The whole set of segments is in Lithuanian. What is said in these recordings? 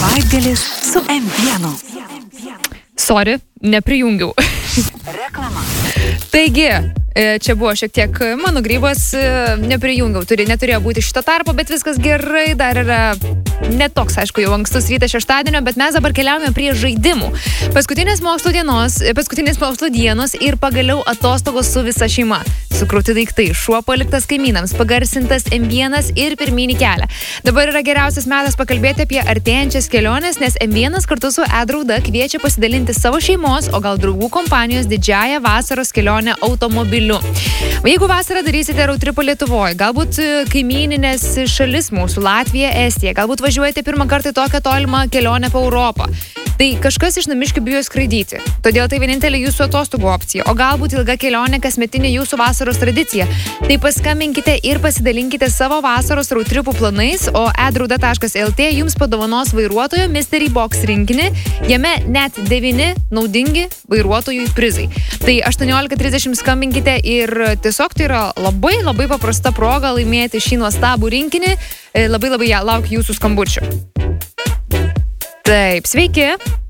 Savaitgalis su M1. Sorry, neprijungiau. Reklama. Taigi, čia buvo šiek tiek mano grybas, neprijungiau, neturėjo būti šito tarpo, bet viskas gerai, dar yra netoks, aišku, jau ankstus rytas šeštadienio, bet mes dabar keliaujame prie žaidimų. Paskutinės mokslo dienos ir pagaliau atostogos su visa šeima. Sukrauti daiktai, šuo paliktas kaimynams, pagarsintas M1 ir pirminį kelią. Dabar yra geriausias metas pakalbėti apie artėjančias keliones, nes M1 kartu su E-Drauda kviečia pasidalinti savo šeimos, o gal draugų kompanijos didžiąją vasaros kelionę automobiliu. Jeigu vasarą darysite roadtripą Lietuvoje, galbūt kaimyninės šalis mūsų, Latvija, Estija, galbūt važiuojate pirmą kartą į tokią tolimą kelionę po Europą, tai kažkas iš namiškių bijo skraidyti. Todėl tai vienintelė jūsų atostogų opcija. O galbūt ilga kelionė kasmetinė jūsų vasaros tradicija. Tai paskambinkite ir pasidalinkite savo vasaros roadtripų planais, o edrauda.lt jums padovanos vairuotojo Mystery Box rinkinį. Jame net 9 naudingi vairuotojui prizai. Tai 18:30 skambinkite ir tiesiog tai yra labai paprasta proga laimėti šį nuostabų rinkinį. Labai laukiu jūsų skambučių. Taip, sveiki.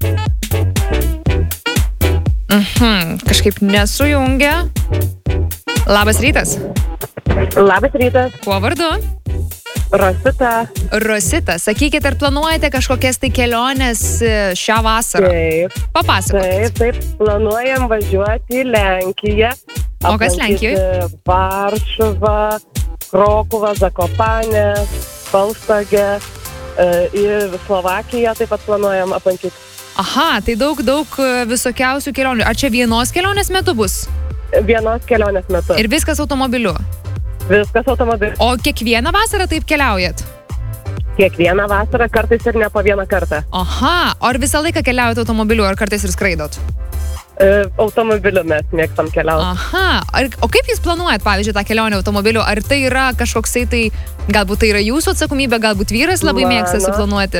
Kažkaip nesujungia. Labas rytas. Labas rytas. Kuo vardu? Rosita. Rosita, sakykit, ar planuojate kažkokias tai keliones šią vasarą? Taip. Papasakokit. Taip, planuojam važiuoti į Lenkiją. O kas Lenkijoje? Varšuva, Krokuva, Zakopanė, Balstogė. Ir Slovakiją taip pat planuojam aplankyti. Aha, tai daug visokiausių kelionių. Ar čia vienos kelionės metu bus? Vienos kelionės metu. Ir viskas automobiliu? Viskas automobiliu. O kiekvieną vasarą taip keliaujat? Kiekvieną vasarą, kartais ir ne po vieną kartą. Aha, ar visą laiką keliaujat automobiliu, ar kartais ir skraidot? Automobiliu mes mėgstam keliauti. Aha, o kaip jūs planuojat, pavyzdžiui, tą kelionę automobiliu? Ar tai yra kažkoksai tai, galbūt tai yra jūsų atsakomybė, galbūt vyras labai mėgsta suplanuoti?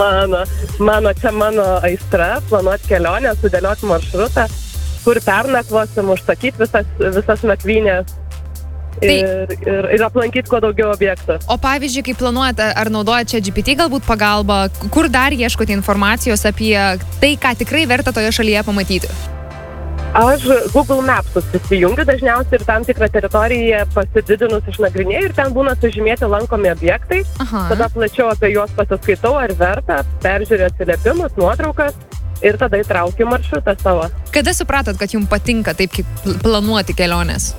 Mano aistra, planuoti kelionę, sudėlioti maršrutą, kur pernakvosim, užsakyti visas nakvynės ir aplankyti kuo daugiau objektų. O pavyzdžiui, kai planuojate, ar naudojate ChatGPT galbūt pagalbą, kur dar ieškote informacijos apie tai, ką tikrai verta toje šalyje pamatyti? Aš Google Maps susijungiu dažniausiai ir tam tikrą teritoriją pasididinus išnagrinėju ir ten būna sužymėti lankomi objektai. Aha. Tada plačiau apie juos pasiskaitau, ar verta, peržiūriu atsiliepimus, nuotraukas ir tada įtraukiu maršrutą savo. Kada supratot, kad jums patinka taip kaip planuoti keliones?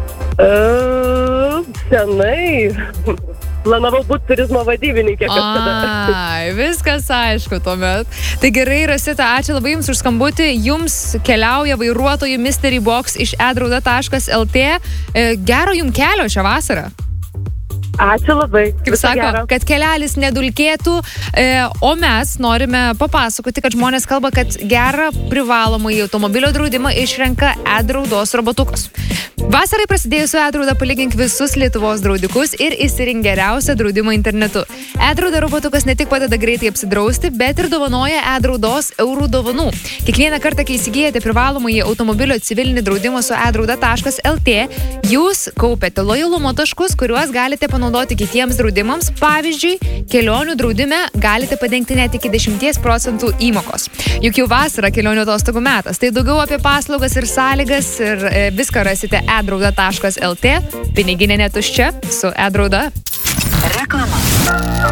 Senai. Planavau būti turizmo vadybininkė kažkada. Ai, viskas aišku tuomet. Tai gerai, Rosita, ačiū labai jums už skambutį. Jums keliauja vairuotojų Mystery Box iš edrauda.lt. Gero jums kelio šią vasarą. Ačiū labai. Kaip sako, kad kelelis nedulkėtų, o mes norime papasakoti, kad žmonės kalba, kad gerą privalomąjį automobilio draudimą išrenka E-Draudos robotukas. Vasarai prasidėjus su E-Drauda palygink visus Lietuvos draudikus ir įsirink geriausią draudimą internetu. E-Drauda robotukas ne tik padeda greitai apsidrausti, bet ir dovanoja E-Draudos eurų dovanų. Kiekvieną kartą, kai įsigijate privalomąjį automobilio civilinį draudimą su edrauda.lt, jūs kaupiate lojalumo taškus, kuriuos galite panaudoti kitiems draudimams. Pavyzdžiui, kelionių draudime galite padengti net iki 10% įmokos. Juk jau vasara kelionių atostogų metas. Tai daugiau apie paslaugas ir sąlygas ir viską rasite edrauda.lt. Piniginė netuščia su E-Drauda. Reklama.